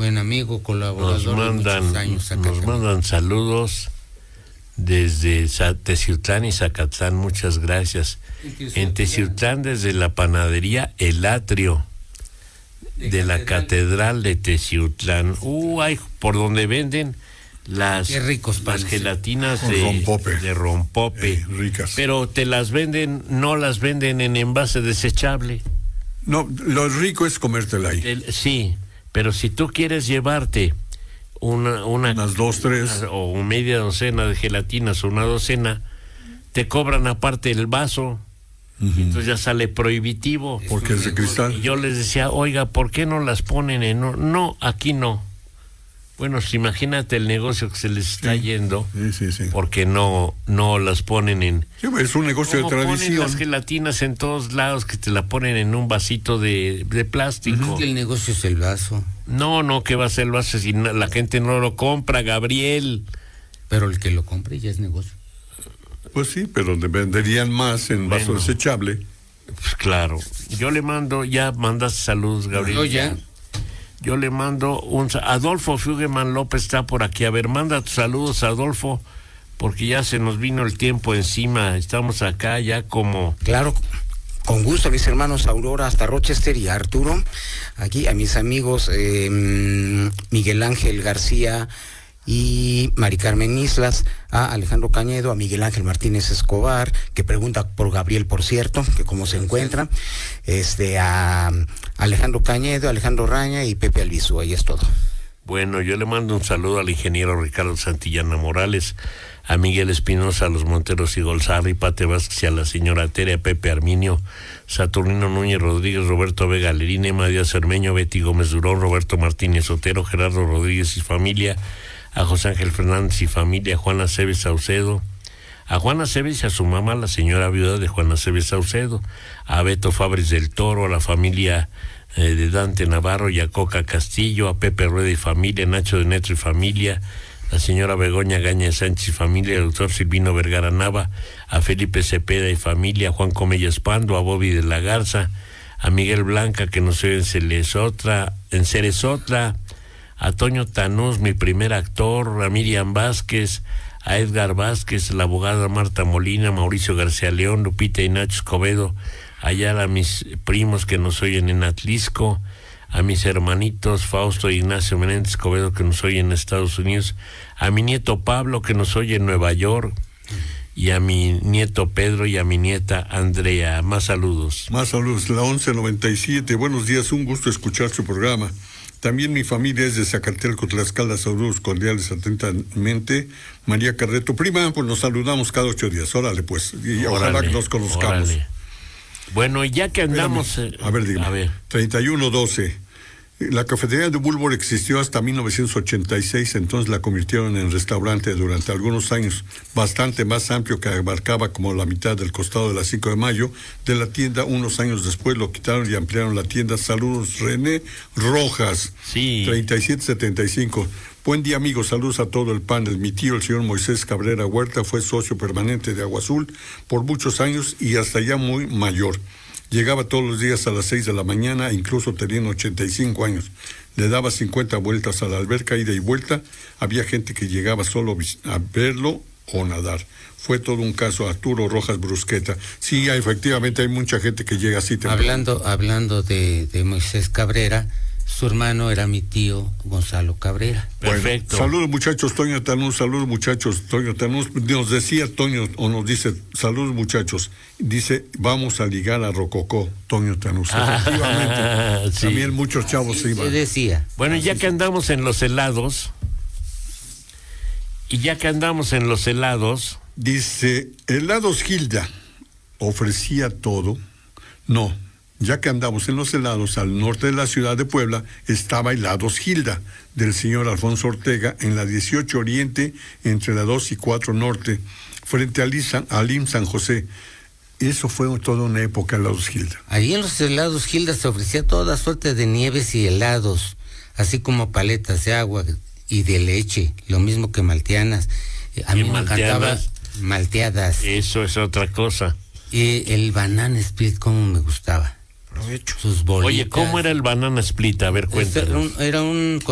Buen amigo, colaborador de muchos años. Nos mandan saludos desde Teciutlán y Zacatlán, muchas gracias. En Teciutlán, desde la panadería El Atrio de la Catedral de Teciutlán. Ay, por donde venden las gelatinas de rompope. Ricas. Pero no las venden en envase desechable. No, lo rico es comértela ahí. Sí, pero si tú quieres llevarte unas 2, 3 o media docena de gelatinas o una docena, te cobran aparte el vaso. Entonces ya sale prohibitivo. Porque es de cristal. Y yo les decía, oiga, ¿por qué no las ponen en...? No, aquí no. Bueno, imagínate el negocio que se les está yendo. Sí. Porque no las ponen en... Sí, es un negocio de tradición. Ponen las gelatinas en todos lados, que te la ponen en un vasito de plástico. El negocio es el vaso. No, ¿qué va a ser el vaso si la gente no lo compra, Gabriel? Pero el que lo compre ya es negocio. Pues sí, pero venderían más en vaso desechable. Pues claro. Yo le mando, ya mandaste saludos, Gabriel. Yo le mando Adolfo Fuggeman López está por aquí. A ver, manda tus saludos, Adolfo, porque ya se nos vino el tiempo encima. Estamos acá ya como... Claro, con gusto, mis hermanos Aurora hasta Rochester y Arturo. Aquí a mis amigos Miguel Ángel García y Mari Carmen Islas, a Alejandro Cañedo, a Miguel Ángel Martínez Escobar, que pregunta por Gabriel, por cierto, que cómo se encuentra, a Alejandro Cañedo, Alejandro Raña y Pepe Albizu, ahí es todo. Bueno, yo le mando un saludo al ingeniero Ricardo Santillana Morales, a Miguel Espinosa, a los Monteros y Golzarri, Pate Vázquez, y a la señora Tere, a Pepe Arminio, Saturnino Núñez Rodríguez, Roberto Vega Lerina, Emma Díaz Cermeño, Betty Gómez Durón, Roberto Martínez Otero, Gerardo Rodríguez y familia, a José Ángel Fernández y familia, a Juana Cebes Saucedo, a Juana Cebes y a su mamá, la señora viuda de Juana Cebes Saucedo, a Beto Fabres del Toro, a la familia de Dante Navarro y a Coca Castillo, a Pepe Rueda y familia, Nacho de Neto y familia, la señora Begoña Gaña Sánchez y familia, el doctor Silvino Vergara Nava, a Felipe Cepeda y familia, a Juan Comella Espando, a Bobby de la Garza, a Miguel Blanca, que nos oye en Cerezotla, a Toño Tanús, mi primer actor, a Miriam Vázquez, a Edgar Vázquez, la abogada Marta Molina, Mauricio García León, Lupita y Nacho Escobedo, allá a mis primos que nos oyen en Atlisco, a mis hermanitos Fausto e Ignacio Menéndez Escobedo que nos oyen en Estados Unidos, a mi nieto Pablo que nos oye en Nueva York, y a mi nieto Pedro y a mi nieta Andrea. Más saludos. La 1197. Buenos días, un gusto escuchar su programa. También mi familia es de Zacatelco, Tlaxcala, saludos cordiales atentamente. María Carreto, prima, pues nos saludamos cada 8 días, órale pues, y ojalá que nos conozcamos. Órale. Bueno, ya que andamos... A ver, dígame. 3112. La cafetería de Bulbor existió hasta 1986, entonces la convirtieron en restaurante durante algunos años, bastante más amplio, que abarcaba como la mitad del costado de la 5 de mayo de la tienda. Unos años después lo quitaron y ampliaron la tienda. Saludos, René Rojas, sí. 3775. Buen día, amigos, saludos a todo el panel. Mi tío, el señor Moisés Cabrera Huerta, fue socio permanente de Agua Azul por muchos años y hasta ya muy mayor. Llegaba todos los días a las 6 de la mañana, incluso teniendo 85 años. Le daba 50 vueltas a la alberca, ida y vuelta. Había gente que llegaba solo a verlo o nadar. Fue todo un caso. Arturo Rojas Brusqueta. Sí, efectivamente hay mucha gente que llega así temprano. Hablando de Moisés Cabrera, su hermano era mi tío Gonzalo Cabrera. Perfecto. Bueno, saludos muchachos, Toño Tanús, saludos muchachos, Toño Tanús. Nos decía Toño, o nos dice, saludos muchachos, dice, vamos a ligar a Rococó, Toño Tanús. Efectivamente, sí. También muchos chavos se iban. Se decía. Bueno, ya que andamos en los helados, dice, Helados Gilda ofrecía todo. No, ya que andamos en los helados, al norte de la ciudad de Puebla estaba Helados Gilda, del señor Alfonso Ortega, en la 18 Oriente, entre la 2 y 4 Norte, frente al IMSS San José. Eso fue toda una época, Helados Gilda. Ahí en los Helados Gilda se ofrecía toda suerte de nieves y helados, así como paletas de agua y de leche, lo mismo que malteanas. A mí me encantaba malteadas. Eso es otra cosa. Y el banana split, cómo me gustaba. Provecho. Sus bolitas. Oye, ¿cómo era el banana split? A ver, cuéntanos. Era un